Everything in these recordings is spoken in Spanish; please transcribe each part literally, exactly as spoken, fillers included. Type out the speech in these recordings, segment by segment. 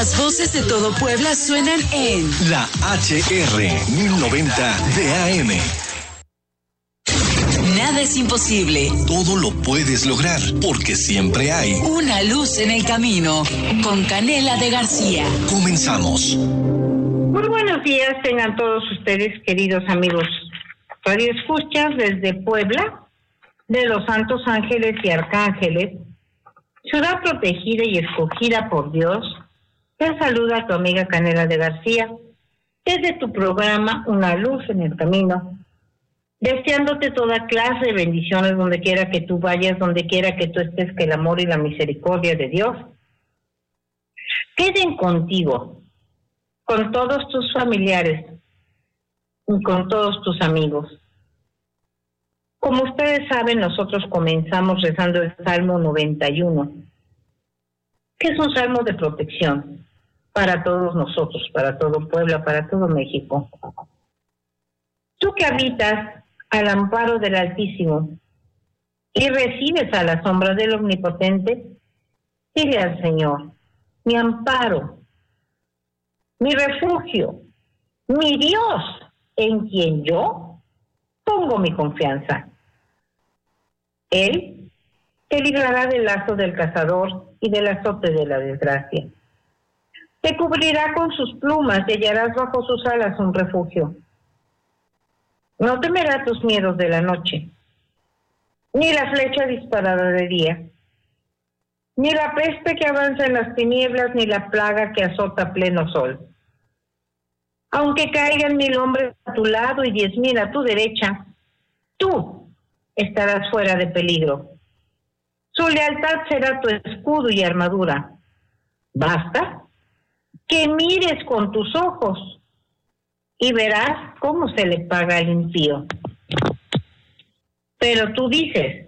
Las voces de todo Puebla suenan en la H R mil noventa de A M. Nada es imposible. Todo lo puedes lograr, porque siempre hay una luz en el camino. Con Canela de García. Comenzamos. Muy buenos días tengan todos ustedes, queridos amigos Radio Escuchas desde Puebla, de los Santos Ángeles y Arcángeles, ciudad protegida y escogida por Dios. Te saluda tu amiga Canela de García desde tu programa Una Luz en el Camino, deseándote toda clase de bendiciones donde quiera que tú vayas, donde quiera que tú estés, que el amor y la misericordia de Dios queden contigo, con todos tus familiares y con todos tus amigos. Como ustedes saben, nosotros comenzamos rezando el Salmo noventa y uno, que es un salmo de protección para todos nosotros, para todo Puebla, para todo México. Tú que habitas al amparo del Altísimo y recibes a la sombra del Omnipotente, dile al Señor: mi amparo, mi refugio, mi Dios, en quien yo pongo mi confianza. Él te librará del lazo del cazador y del azote de la desgracia. Te cubrirá con sus plumas y hallarás bajo sus alas un refugio. No temerá tus miedos de la noche, ni la flecha disparada de día, ni la peste que avanza en las tinieblas, ni la plaga que azota a pleno sol. Aunque caigan mil hombres a tu lado y diez mil a tu derecha, tú estarás fuera de peligro. Su lealtad será tu escudo y armadura. Basta que mires con tus ojos y verás cómo se le paga al impío. Pero tú dices: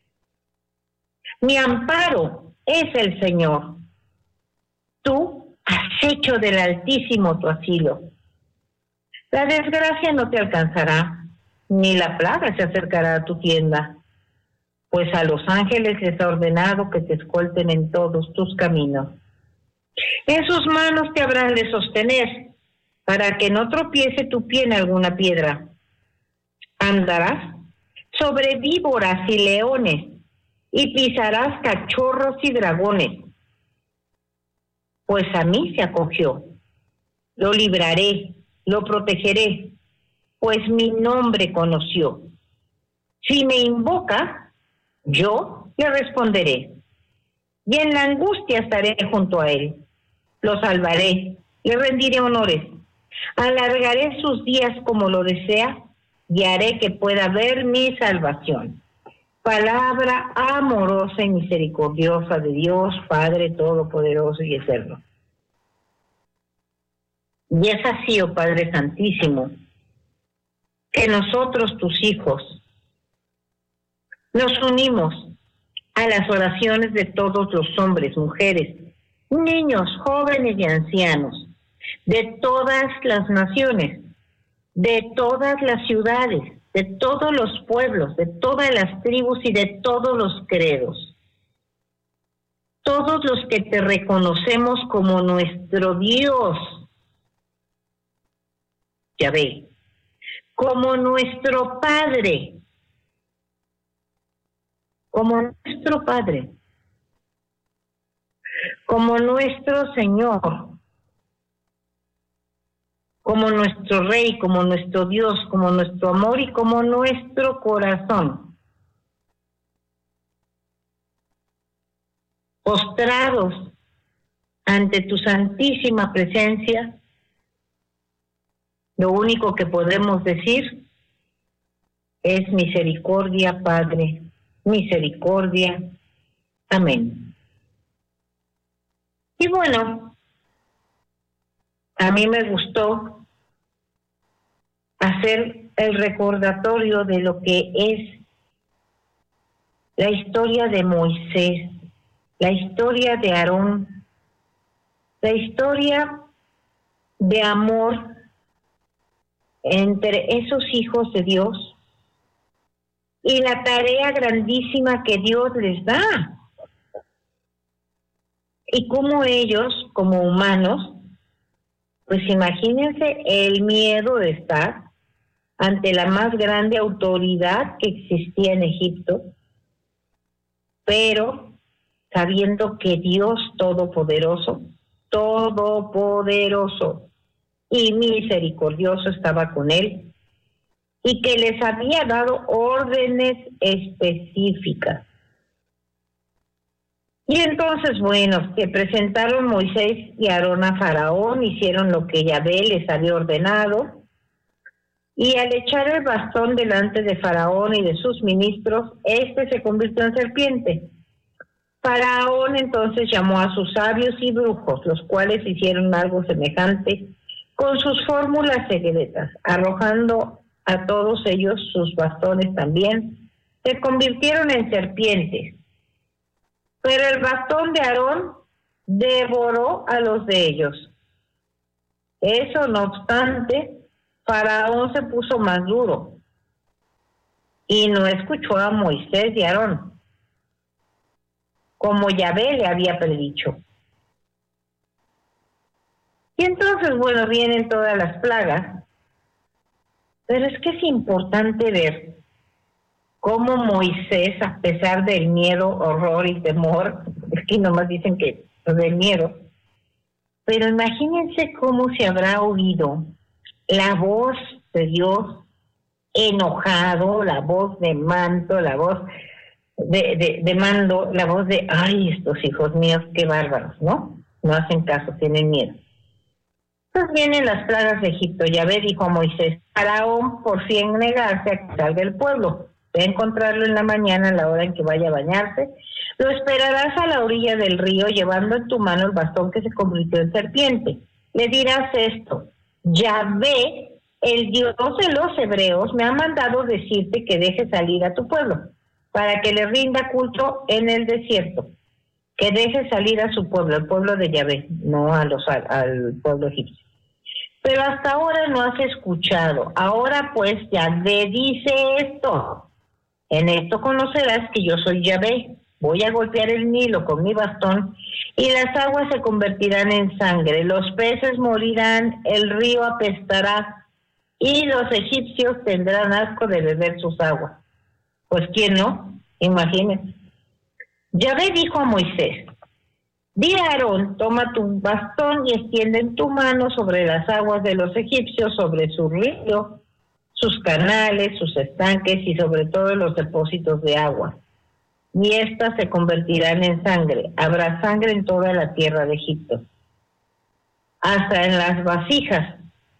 mi amparo es el Señor. Tú has hecho del Altísimo tu asilo. La desgracia no te alcanzará, ni la plaga se acercará a tu tienda, pues a los ángeles les ha ordenado que te escolten en todos tus caminos. En sus manos te habrán de sostener, para que no tropiece tu pie en alguna piedra. Andarás sobre víboras y leones, y pisarás cachorros y dragones. Pues a mí se acogió. Lo libraré, lo protegeré, pues mi nombre conoció. Si me invoca, yo le responderé, y en la angustia estaré junto a él. Lo salvaré, le rendiré honores, alargaré sus días como lo desea, y haré que pueda ver mi salvación. Palabra amorosa y misericordiosa de Dios, Padre Todopoderoso y Eterno. Y es así, oh Padre Santísimo, que nosotros, tus hijos, nos unimos a las oraciones de todos los hombres, mujeres, niños, jóvenes y ancianos, de todas las naciones, de todas las ciudades, de todos los pueblos, de todas las tribus y de todos los credos. Todos los que te reconocemos como nuestro Dios, Yahvé, como nuestro Padre, como nuestro Padre, como nuestro Señor, como nuestro Rey, como nuestro Dios, como nuestro amor y como nuestro corazón. Postrados ante tu santísima presencia, lo único que podemos decir es misericordia, Padre, misericordia. Amén. Y bueno, a mí me gustó hacer el recordatorio de lo que es la historia de Moisés, la historia de Aarón, la historia de amor entre esos hijos de Dios y la tarea grandísima que Dios les da. Y cómo ellos como humanos, pues imagínense el miedo de estar ante la más grande autoridad que existía en Egipto, pero sabiendo que Dios Todopoderoso, Todopoderoso y misericordioso estaba con él y que les había dado órdenes específicas. Y entonces, bueno, se presentaron Moisés y Aarón a Faraón, hicieron lo que Yahvé les había ordenado, y al echar el bastón delante de Faraón y de sus ministros, éste se convirtió en serpiente. Faraón entonces llamó a sus sabios y brujos, los cuales hicieron algo semejante con sus fórmulas secretas, arrojando a todos ellos sus bastones también, se convirtieron en serpientes. Pero el bastón de Aarón devoró a los de ellos. Eso no obstante, Faraón se puso más duro y no escuchó a Moisés y Aarón, como Yahvé le había predicho. Y entonces, bueno, vienen todas las plagas, pero es que es importante ver cómo Moisés, a pesar del miedo, horror y temor, es que nomás dicen que del miedo, pero imagínense cómo se habrá oído la voz de Dios enojado, la voz de manto, la voz de, de, de mando, la voz de, ay, estos hijos míos, qué bárbaros, ¿no? No hacen caso, tienen miedo. Entonces vienen las plagas de Egipto. Yahvé dijo a Moisés, Faraón por fin negarse a que salga el pueblo. Ve a encontrarlo en la mañana a la hora en que vaya a bañarse. Lo esperarás a la orilla del río llevando en tu mano el bastón que se convirtió en serpiente. Le dirás esto, Yahvé, el Dios de los hebreos, me ha mandado decirte que dejes salir a tu pueblo para que le rinda culto en el desierto. Que deje salir a su pueblo, el pueblo de Yahvé, no a los, al, al pueblo egipcio. Pero hasta ahora no has escuchado. Ahora pues Yahvé dice esto. En esto conocerás que yo soy Yahvé. Voy a golpear el Nilo con mi bastón y las aguas se convertirán en sangre. Los peces morirán, el río apestará y los egipcios tendrán asco de beber sus aguas. Pues ¿quién no? Imagínense. Yahvé dijo a Moisés, di a Aarón, toma tu bastón y extiende en tu mano sobre las aguas de los egipcios, sobre su río, sus canales, sus estanques y sobre todos los depósitos de agua. Y éstas se convertirán en sangre. Habrá sangre en toda la tierra de Egipto. Hasta en las vasijas,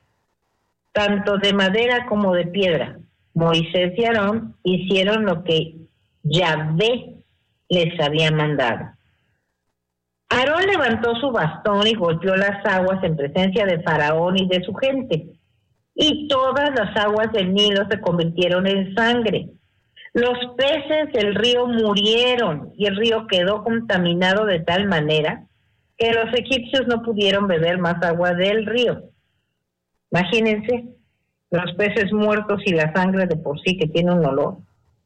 tanto de madera como de piedra. Moisés y Aarón hicieron lo que Yahvé les había mandado. Aarón levantó su bastón y golpeó las aguas en presencia de Faraón y de su gente. Y todas las aguas del Nilo se convirtieron en sangre. Los peces del río murieron y el río quedó contaminado de tal manera que los egipcios no pudieron beber más agua del río. Imagínense, los peces muertos y la sangre de por sí que tiene un olor.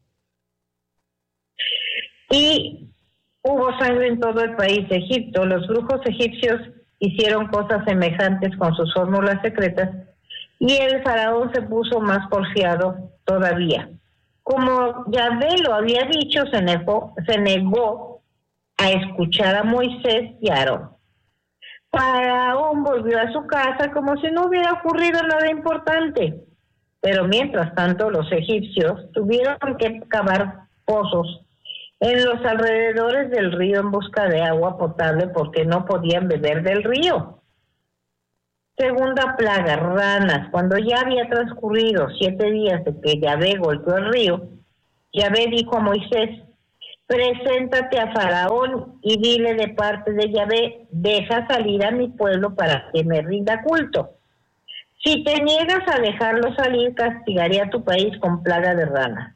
Y hubo sangre en todo el país de Egipto. Los brujos egipcios hicieron cosas semejantes con sus fórmulas secretas y el faraón se puso más porfiado todavía. Como Yahvé lo había dicho, se negó, se negó a escuchar a Moisés y a Aarón. Faraón volvió a su casa como si no hubiera ocurrido nada importante. Pero mientras tanto, los egipcios tuvieron que cavar pozos en los alrededores del río en busca de agua potable porque no podían beber del río. Segunda plaga, ranas. Cuando ya había transcurrido siete días de que Yahvé golpeó el río, Yahvé dijo a Moisés, preséntate a Faraón y dile de parte de Yahvé, deja salir a mi pueblo para que me rinda culto. Si te niegas a dejarlo salir, castigaré a tu país con plaga de ranas.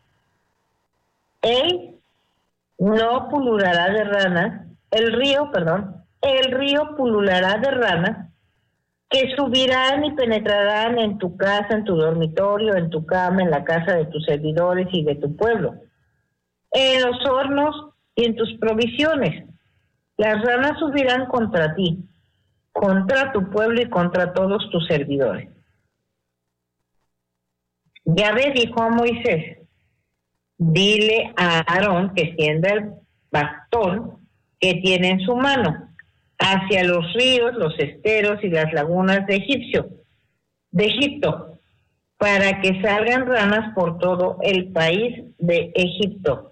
Él no pululará de ranas, el río, perdón, el río pululará de ranas, que subirán y penetrarán en tu casa, en tu dormitorio, en tu cama, en la casa de tus servidores y de tu pueblo, en los hornos y en tus provisiones. Las ranas subirán contra ti, contra tu pueblo y contra todos tus servidores. Yahvé dijo a Moisés, dile a Aarón que extienda el bastón que tiene en su mano hacia los ríos, los esteros y las lagunas de Egipcio, de Egipto, para que salgan ranas por todo el país de Egipto.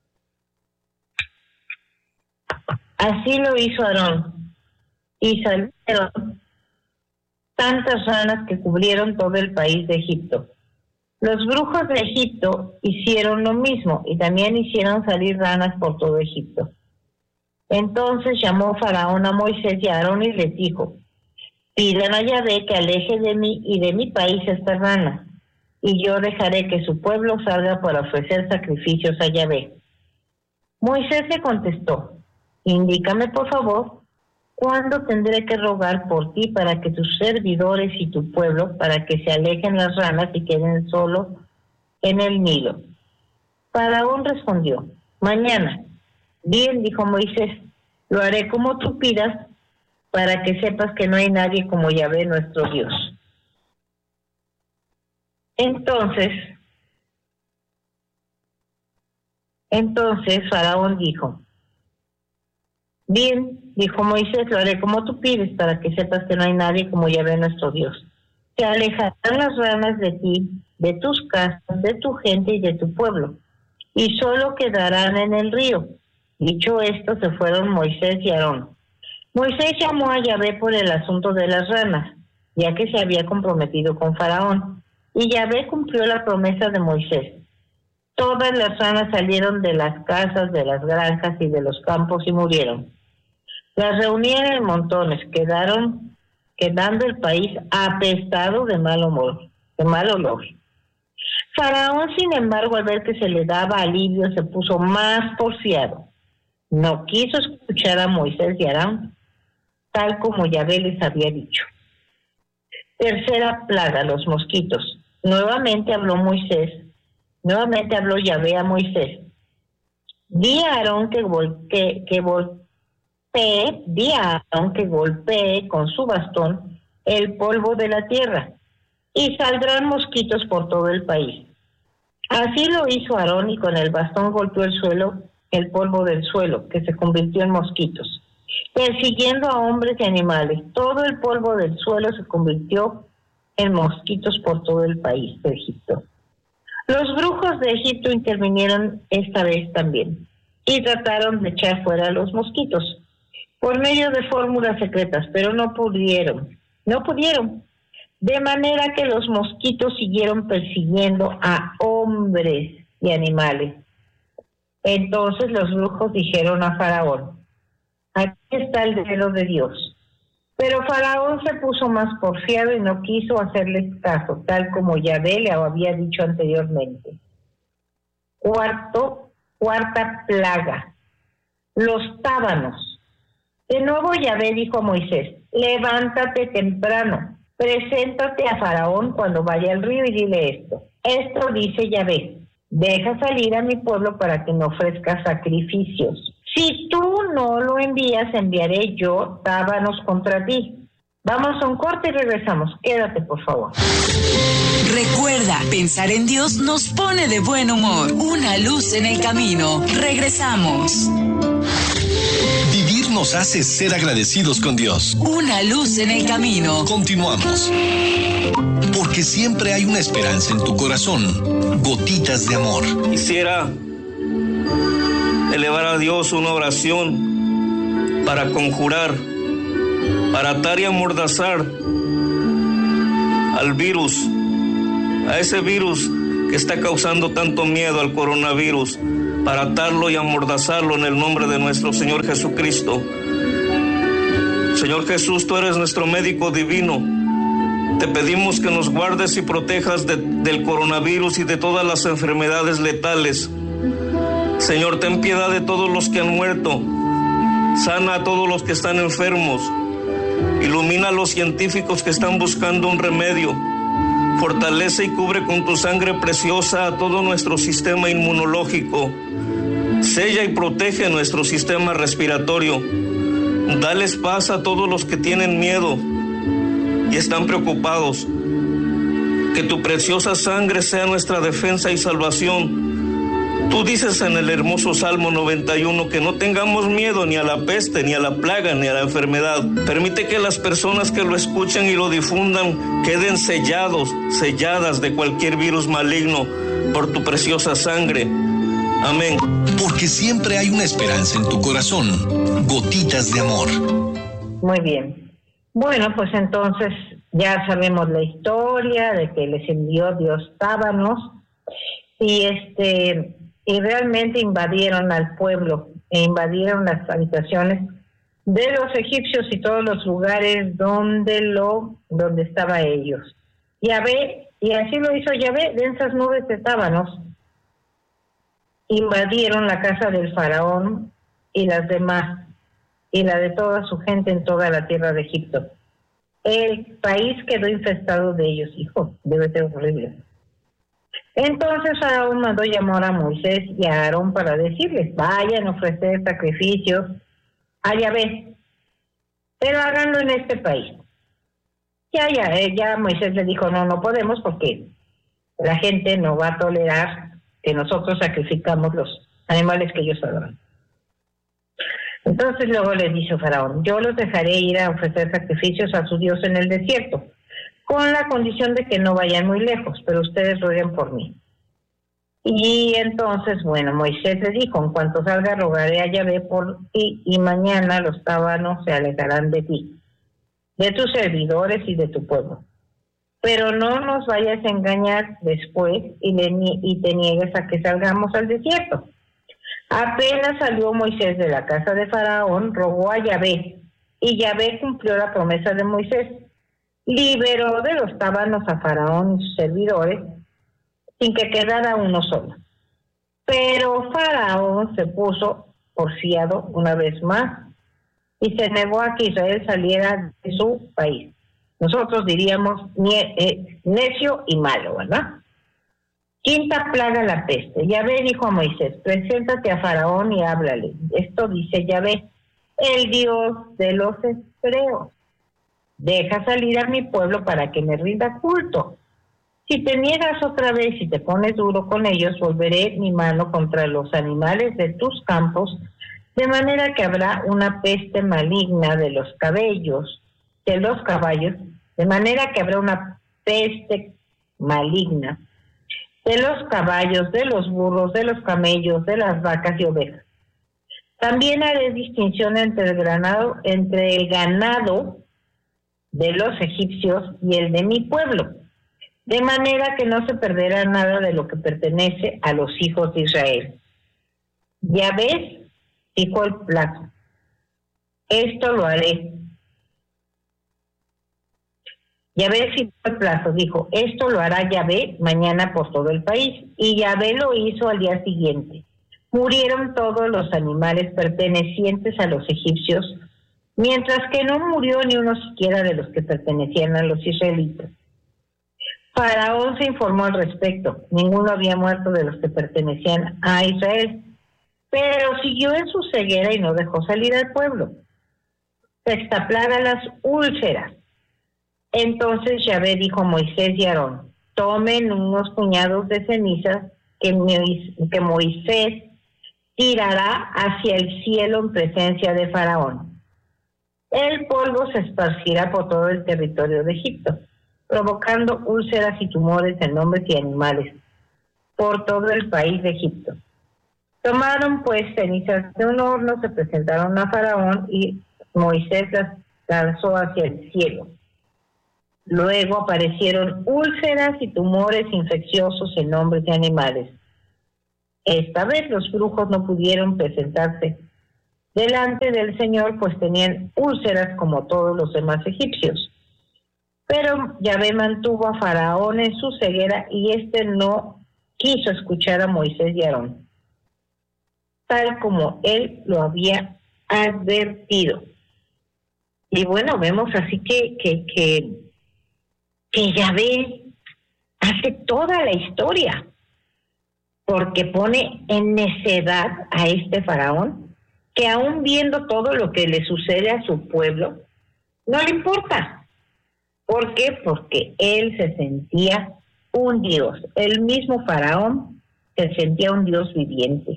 Así lo hizo Aarón, y salieron tantas ranas que cubrieron todo el país de Egipto. Los brujos de Egipto hicieron lo mismo y también hicieron salir ranas por todo Egipto. Entonces llamó Faraón a Moisés y a Aarón y les dijo, pidan a Yahvé que aleje de mí y de mi país estas ranas, y yo dejaré que su pueblo salga para ofrecer sacrificios a Yahvé. Moisés le contestó, indícame por favor, ¿cuándo tendré que rogar por ti para que tus servidores y tu pueblo, para que se alejen las ranas y queden solos en el Nilo? Faraón respondió, mañana. Bien, dijo Moisés, lo haré como tú pidas, para que sepas que no hay nadie como Yahvé nuestro Dios. Entonces, entonces Faraón dijo, bien, dijo Moisés, lo haré como tú pides, para que sepas que no hay nadie como Yahvé nuestro Dios. Se alejarán las ranas de ti, de tus casas, de tu gente y de tu pueblo, y solo quedarán en el río. Dicho esto, se fueron Moisés y Aarón. Moisés llamó a Yahvé por el asunto de las ranas, ya que se había comprometido con Faraón, y Yahvé cumplió la promesa de Moisés. Todas las ranas salieron de las casas, de las granjas y de los campos y murieron. Las reunieron en montones, quedaron quedando el país apestado de mal humor, de mal olor. Faraón, sin embargo, al ver que se le daba alivio, se puso más porfiado. No quiso escuchar a Moisés y Aarón, tal como Yahvé les había dicho. Tercera plaga, los mosquitos. Nuevamente habló Moisés, nuevamente habló Yahvé a Moisés. Di a Aarón que, que, que golpee, di a Aarón que golpee con su bastón el polvo de la tierra, y saldrán mosquitos por todo el país. Así lo hizo Aarón, y con el bastón golpeó el suelo, el polvo del suelo, que se convirtió en mosquitos, persiguiendo a hombres y animales. Todo el polvo del suelo se convirtió en mosquitos por todo el país de Egipto. Los brujos de Egipto intervinieron esta vez también y trataron de echar fuera a los mosquitos por medio de fórmulas secretas, pero no pudieron, no pudieron. De manera que los mosquitos siguieron persiguiendo a hombres y animales. Entonces los brujos dijeron a Faraón, aquí está el dedo de Dios. Pero Faraón se puso más porfiado y no quiso hacerles caso, tal como Yahvé le había dicho anteriormente. Cuarto, cuarta plaga, los tábanos. De nuevo Yahvé dijo a Moisés, levántate temprano, preséntate a Faraón cuando vaya al río y dile esto. Esto dice Yahvé, deja salir a mi pueblo para que me ofrezca sacrificios. Si tú no lo envías, enviaré yo tábanos contra ti. Vamos a un corte y regresamos. Quédate, por favor. Recuerda, pensar en Dios nos pone de buen humor. Una luz en el camino. Regresamos. Vivir nos hace ser agradecidos con Dios. Una luz en el camino. Continuamos. Porque siempre hay una esperanza en tu corazón. Gotitas de amor. Quisiera elevar a Dios una oración para conjurar, para atar y amordazar al virus, a ese virus que está causando tanto miedo, al coronavirus, para atarlo y amordazarlo en el nombre de nuestro Señor Jesucristo. Señor Jesús, tú eres nuestro médico divino. Te pedimos que nos guardes y protejas de, del coronavirus y de todas las enfermedades letales. Señor, ten piedad de todos los que han muerto. Sana a todos los que están enfermos. Ilumina a los científicos que están buscando un remedio. Fortalece y cubre con tu sangre preciosa a todo nuestro sistema inmunológico. Sella y protege nuestro sistema respiratorio. Dales paz a todos los que tienen miedo y están preocupados. Que tu preciosa sangre sea nuestra defensa y salvación. Tú dices en el hermoso Salmo noventa y uno que no tengamos miedo ni a la peste, ni a la plaga, ni a la enfermedad. Permite que las personas que lo escuchen y lo difundan queden sellados, selladas de cualquier virus maligno por tu preciosa sangre. Amén. Porque siempre hay una esperanza en tu corazón. Gotitas de amor. Muy bien. Bueno, pues entonces ya sabemos la historia de que les envió Dios tábanos y este y realmente invadieron al pueblo e invadieron las habitaciones de los egipcios y todos los lugares donde lo donde estaba ellos. Yahvé, y así lo hizo Yahvé, densas nubes de tábanos invadieron la casa del faraón y las demás, y la de toda su gente en toda la tierra de Egipto. El país quedó infestado de ellos. Hijo, debe ser horrible. Entonces Faraón mandó llamar a Moisés y a Aarón para decirles, vayan a ofrecer sacrificios a Yahvé, pero háganlo en este país. Ya, ya, ya Moisés le dijo, no, no podemos porque la gente no va a tolerar que nosotros sacrificamos los animales que ellos adoran. Entonces luego les dijo Faraón, yo los dejaré ir a ofrecer sacrificios a su Dios en el desierto, con la condición de que no vayan muy lejos, pero ustedes rueguen por mí. Y entonces, bueno, Moisés le dijo, en cuanto salga rogaré a Yahvé por ti, y mañana los tábanos se alejarán de ti, de tus servidores y de tu pueblo. Pero no nos vayas a engañar después y, le, y te niegues a que salgamos al desierto. Apenas salió Moisés de la casa de Faraón, rogó a Yahvé, y Yahvé cumplió la promesa de Moisés. Liberó de los tábanos a Faraón y sus servidores, sin que quedara uno solo. Pero Faraón se puso porfiado una vez más, y se negó a que Israel saliera de su país. Nosotros diríamos nie, eh, necio y malo, ¿verdad? Quinta plaga, la peste. Yahvé dijo a Moisés, preséntate a Faraón y háblale. Esto dice Yahvé, el Dios de los hebreos. Deja salir a mi pueblo para que me rinda culto. Si te niegas otra vez y te pones duro con ellos, volveré mi mano contra los animales de tus campos, de manera que habrá una peste maligna de los cabellos, de los caballos, de manera que habrá una peste maligna de los caballos, de los burros, de los camellos, de las vacas y ovejas. También haré distinción entre el ganado, entre el ganado de los egipcios y el de mi pueblo, de manera que no se perderá nada de lo que pertenece a los hijos de Israel. Yahvé fijó el plazo. Esto lo haré. Yahvé fijó el plazo, dijo, esto lo hará Yahvé mañana por todo el país. Y Yahvé lo hizo al día siguiente. Murieron todos los animales pertenecientes a los egipcios, mientras que no murió ni uno siquiera de los que pertenecían a los israelitas. Faraón se informó al respecto. Ninguno había muerto de los que pertenecían a Israel, pero siguió en su ceguera y no dejó salir al pueblo. Sexta plaga, las úlceras. Entonces Yahvé dijo a Moisés y Aarón, tomen unos puñados de cenizas que, que Moisés tirará hacia el cielo en presencia de Faraón. El polvo se esparcirá por todo el territorio de Egipto, provocando úlceras y tumores en hombres y animales por todo el país de Egipto. Tomaron pues cenizas de un horno, se presentaron a Faraón y Moisés las lanzó hacia el cielo. Luego aparecieron úlceras y tumores infecciosos en hombres y animales. Esta vez los brujos no pudieron presentarse delante del Señor, pues tenían úlceras como todos los demás egipcios. Pero Yahvé mantuvo a Faraón en su ceguera y éste no quiso escuchar a Moisés y Aarón, tal como él lo había advertido. Y bueno, vemos así que, que, que, que Yahvé hace toda la historia, porque pone en necedad a este faraón que aún viendo todo lo que le sucede a su pueblo, no le importa. ¿Por qué? Porque él se sentía un Dios. El mismo Faraón se sentía un Dios viviente.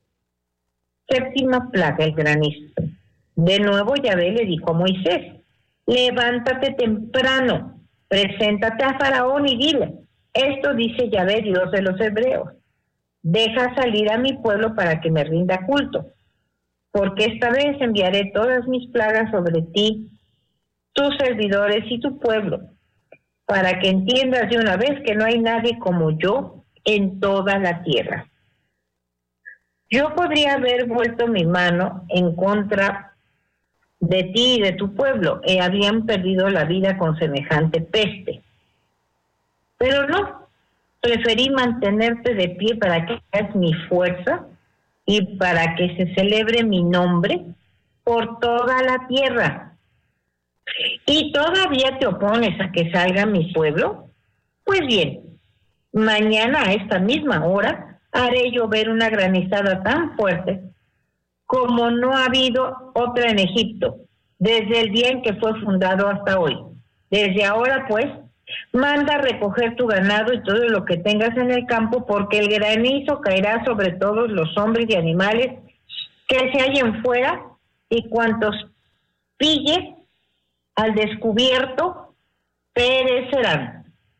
Séptima plaga, el granizo. De nuevo Yahvé le dijo a Moisés: levántate temprano, preséntate a Faraón y dile: esto dice Yahvé, Dios de los hebreos, deja salir a mi pueblo para que me rinda culto, porque esta vez enviaré todas mis plagas sobre ti, tus servidores y tu pueblo, para que entiendas de una vez que no hay nadie como yo en toda la tierra. Yo podría haber vuelto mi mano en contra de ti y de tu pueblo, y habían perdido la vida con semejante peste. Pero no, preferí mantenerte de pie para que seas mi fuerza y para que se celebre mi nombre por toda la tierra. ¿Y todavía te opones a que salga mi pueblo? Pues bien, mañana a esta misma hora haré llover una granizada tan fuerte como no ha habido otra en Egipto, desde el día en que fue fundado hasta hoy. Desde ahora, pues, manda a recoger tu ganado y todo lo que tengas en el campo, porque el granizo caerá sobre todos los hombres y animales que se hallen fuera, y cuantos pille al descubierto perecerán.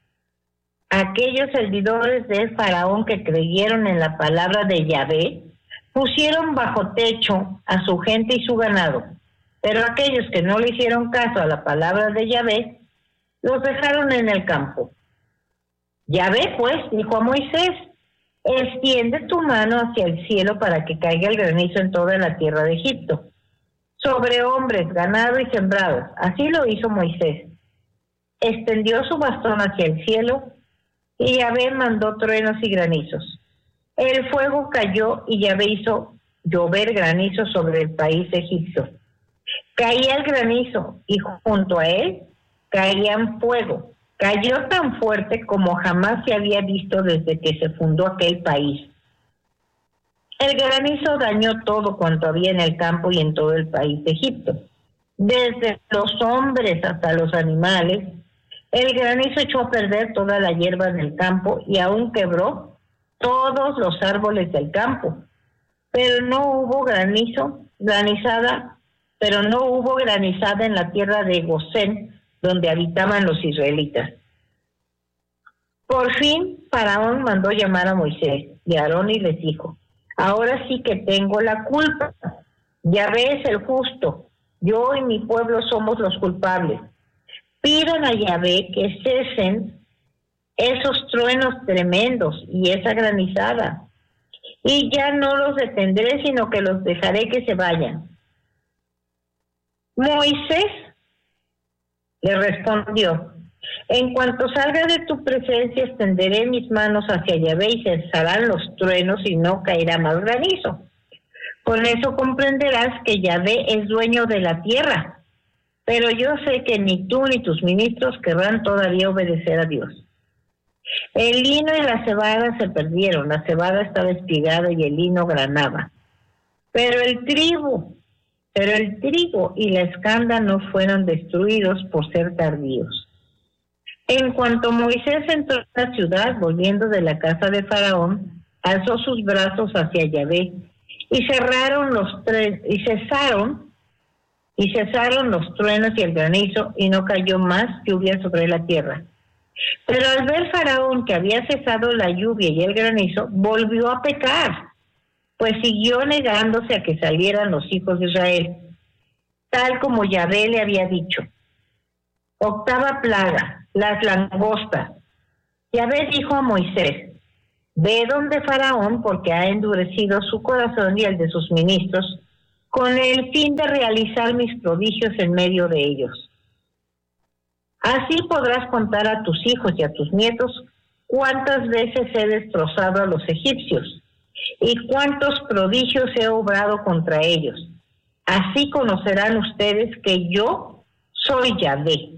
Aquellos servidores de Faraón que creyeron en la palabra de Yahvé pusieron bajo techo a su gente y su ganado, pero aquellos que no le hicieron caso a la palabra de Yahvé los dejaron en el campo. Yahvé, pues, dijo a Moisés: extiende tu mano hacia el cielo para que caiga el granizo en toda la tierra de Egipto, sobre hombres, ganado y sembrados. Así lo hizo Moisés. Extendió su bastón hacia el cielo y Yahvé mandó truenos y granizos. El fuego cayó y Yahvé hizo llover granizo sobre el país de Egipto. Caía el granizo y junto a él caían fuego. Cayó tan fuerte como jamás se había visto desde que se fundó aquel país. El granizo dañó todo cuanto había en el campo y en todo el país de Egipto. Desde los hombres hasta los animales, el granizo echó a perder toda la hierba del campo y aún quebró todos los árboles del campo. Pero no hubo granizo, granizada, pero no hubo granizada en la tierra de Gosén, donde habitaban los israelitas. Por fin, Faraón mandó llamar a Moisés y a Aarón y les dijo: ahora sí que tengo la culpa. Yahvé es el justo, yo y mi pueblo somos los culpables. Pidan a Yahvé que cesen esos truenos tremendos y esa granizada, y ya no los detendré, sino que los dejaré que se vayan. Moisés le respondió: en cuanto salga de tu presencia, extenderé mis manos hacia Yahvé y cesarán los truenos y no caerá más granizo. Con eso comprenderás que Yahvé es dueño de la tierra, pero yo sé que ni tú ni tus ministros querrán todavía obedecer a Dios. El lino y la cebada se perdieron, la cebada estaba espigada y el lino granaba. Pero el trigo, pero el trigo y la escanda no fueron destruidos por ser tardíos. En cuanto Moisés entró en la ciudad, volviendo de la casa de Faraón, alzó sus brazos hacia Yahvé y cerraron los tres, y cesaron, y cesaron los truenos y el granizo, y no cayó más lluvia sobre la tierra. Pero al ver Faraón que había cesado la lluvia y el granizo, volvió a pecar, pues siguió negándose a que salieran los hijos de Israel, tal como Yahvé le había dicho. Octava plaga, las langostas. Yahvé dijo a Moisés: ve donde Faraón, porque ha endurecido su corazón y el de sus ministros, con el fin de realizar mis prodigios en medio de ellos. Así podrás contar a tus hijos y a tus nietos cuántas veces he destrozado a los egipcios y cuántos prodigios he obrado contra ellos. Así conocerán ustedes que yo soy Yahvé.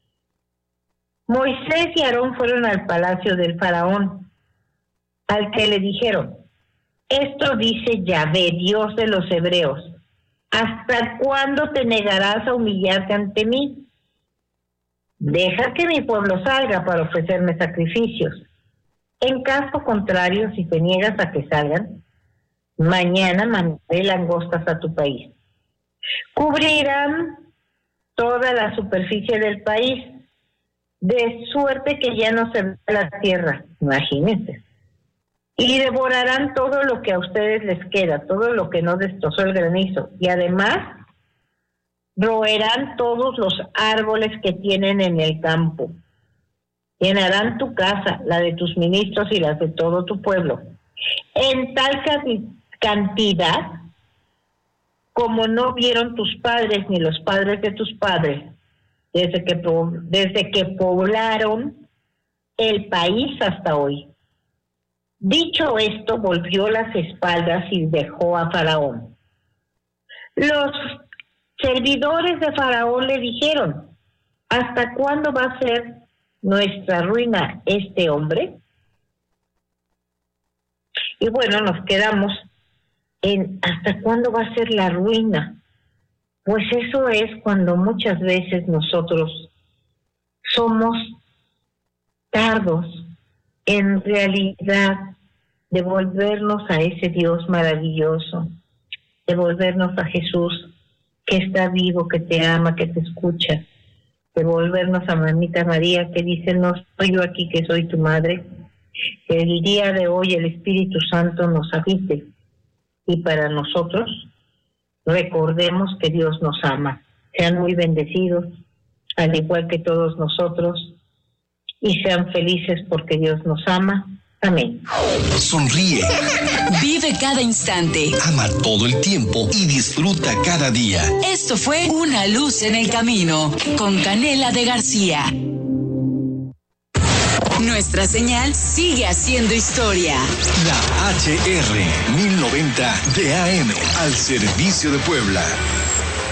Moisés y Aarón fueron al palacio del Faraón, al que le dijeron: esto dice Yahvé, Dios de los hebreos, ¿Hasta cuándo te negarás a humillarte ante mí? Deja que mi pueblo salga para ofrecerme sacrificios. En caso contrario, si te niegas a que salgan, mañana mandaré langostas a tu país. Cubrirán toda la superficie del país, de suerte que ya no se ve la tierra, imagínense. Y devorarán todo lo que a ustedes les queda, todo lo que no destrozó el granizo. Y además, roerán todos los árboles que tienen en el campo. Llenarán tu casa, la de tus ministros y las de todo tu pueblo, en tal cantidad como no vieron tus padres ni los padres de tus padres, desde que, desde que poblaron el país hasta hoy. Dicho esto, volvió las espaldas y dejó a Faraón. Los servidores de Faraón le dijeron: ¿hasta cuándo va a ser nuestra ruina este hombre? Y bueno, nos quedamos en ¿hasta cuándo va a ser la ruina? Pues eso es cuando muchas veces nosotros somos tardos en realidad de volvernos a ese Dios maravilloso, de volvernos a Jesús que está vivo, que te ama, que te escucha, de volvernos a Mamita María que dice: no soy yo aquí, que soy tu madre. Que el día de hoy el Espíritu Santo nos habite y para nosotros recordemos que Dios nos ama. Sean muy bendecidos, al igual que todos nosotros, y sean felices porque Dios nos ama. Amén. Sonríe. Vive cada instante. Ama todo el tiempo y disfruta cada día. Esto fue Una Luz en el Camino con Canela de García. Nuestra señal sigue haciendo historia. La H R mil noventa de A M al servicio de Puebla.